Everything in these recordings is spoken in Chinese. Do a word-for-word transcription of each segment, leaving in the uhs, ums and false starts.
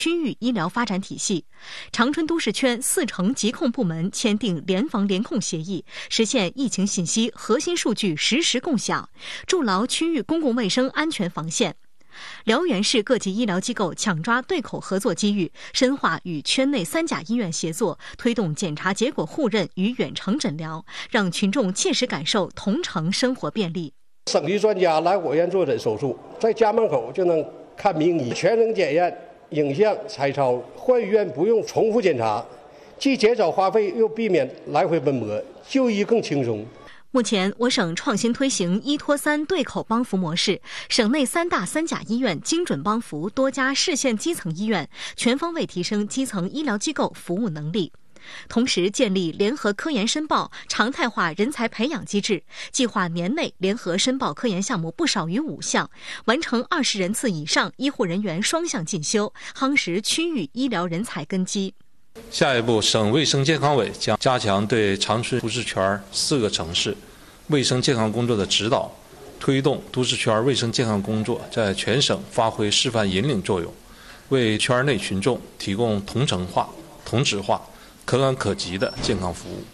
区域医疗发展体系。长春都市圈四城疾控部门签订联防联控协议，实现疫情信息核心数据实时共享，筑牢区域公共卫生安全防线。辽源市各级医疗机构抢抓对口合作机遇，深化与圈内三甲医院协作，推动检查结果互认与远程诊疗，让群众切实感受同城生活便利。 省级专家来我院坐诊手术，在家门口就能看名医，全程检验、影像、彩超，换医院不用重复检查，既减少花费又避免来回奔波，就医更轻松。 目前，我省创新推行一托三对口帮扶模式，省内三大三甲医院精准帮扶多家市县基层医院，全方位提升基层医疗机构服务能力。同时，建立联合科研申报、常态化人才培养机制，计划年内联合申报科研项目不少于五项，完成二十人次以上医护人员双向进修，夯实区域医疗人才根基。 下一步，省卫生健康委将加强对长春都市圈四个城市卫生健康工作的指导，推动都市圈卫生健康工作在全省发挥示范引领作用，为圈内群众提供同城化、同质化、可感可及的健康服务。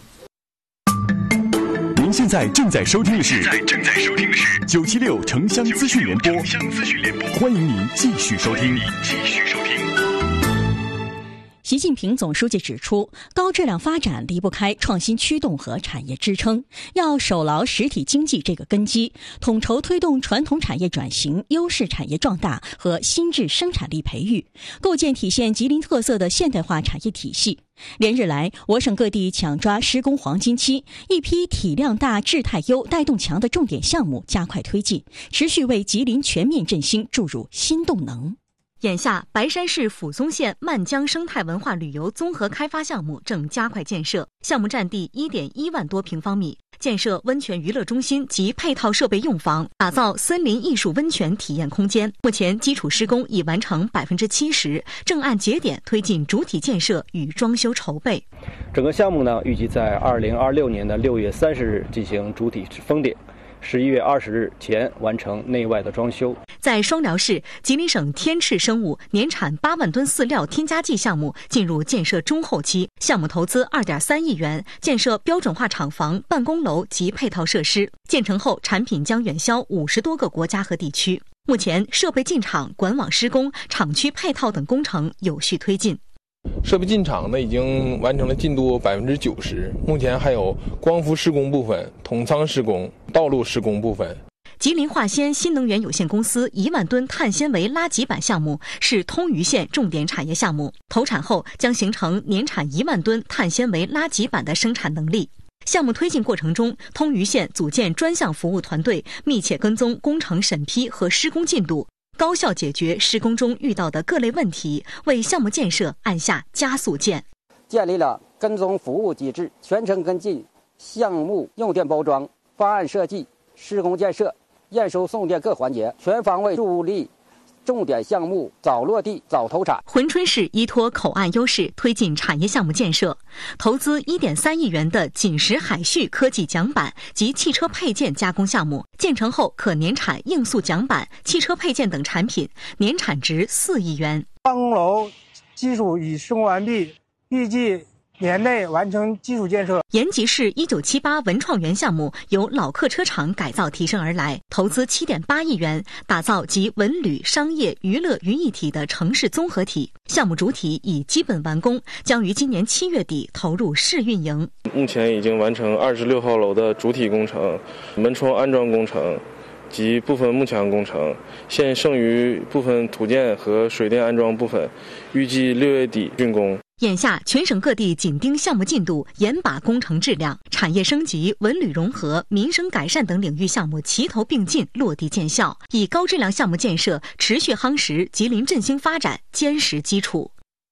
您现在正在收听的是正在收听的是九七六城乡资讯联播，欢迎您继续收听。继续收听。 习近平总书记指出，高质量发展离不开创新驱动和产业支撑，要守牢实体经济这个根基，统筹推动传统产业转型、优势产业壮大和新质生产力培育，构建体现吉林特色的现代化产业体系。连日来，我省各地抢抓施工黄金期，一批体量大、质态优、带动强的重点项目加快推进，持续为吉林全面振兴注入新动能。 眼下，白山市抚松县漫江生态文化旅游综合开发项目正加快建设，项目占地 一点一万多平方米，建设温泉娱乐中心及配套设备用房，打造森林艺术温泉体验空间。目前基础施工已完成 百分之七十， 正按节点推进主体建设与装修筹备。 整个项目呢，预计在二零二六年的六月三十日进行主体封顶，十一月二十日前完成内外的装修。 在双辽市，吉林省天赤生物年产八万吨饲料添加剂项目进入建设中后期，项目投资 二点三亿元，建设标准化厂房、办公楼及配套设施。建成后，产品将远销五十多个国家和地区。目前，设备进场、管网施工、厂区配套等工程有序推进。 设备进场呢，已经完成了进度百分之九十，目前还有光伏施工部分、统仓施工、道路施工部分。 吉林化纤新能源有限公司一万吨碳纤维拉极板项目是通榆县重点产业项目，投产后将形成年产一万吨碳纤维拉极板的生产能力。项目推进过程中，通榆县组建专项服务团队，密切跟踪工程审批和施工进度，高效解决施工中遇到的各类问题，为项目建设按下加速键。 建立了跟踪服务机制，全程跟进项目用电包装、方案设计、施工建设、验收送电各环节，全方位助力重点项目早落地、早投产。 珲春市依托口岸优势推进产业项目建设，投资 一点三亿元的锦石海旭科技桨板及汽车配件加工项目，建成后可年产硬塑桨板、汽车配件等产品，年产值四亿元。 办公楼基础已施工完毕，预计年内完成基础建设。 延吉市一九七八文创园项目由老客车厂改造提升而来，投资 七点八亿元，打造集文旅、商业、娱乐于一体的城市综合体。项目主体已基本完工，将于今年七月底投入试运营。 目前已经完成二十六号楼的主体工程、门窗安装工程及部分幕墙工程，现剩余部分土建和水电安装部分，预计六月底竣工。 眼下，全省各地紧盯项目进度，严把工程质量，产业升级、文旅融合、民生改善等领域项目齐头并进，落地见效，以高质量项目建设持续夯实吉林振兴发展坚实基础。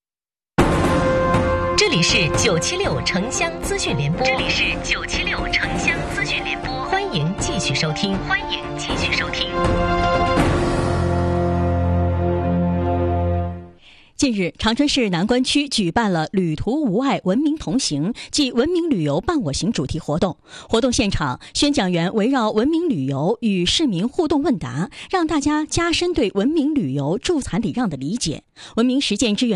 这里是九七六城乡资讯联播，这里是九七六城乡资讯联播，欢迎继续收听，欢迎继续收听。 接近日，长春市南关区举办了旅途无碍文明同行暨文明旅游伴我行主题活动。活动现场，宣讲员围绕文明旅游与市民互动问答，让大家加深对文明旅游助残礼让的理解。文明实践志愿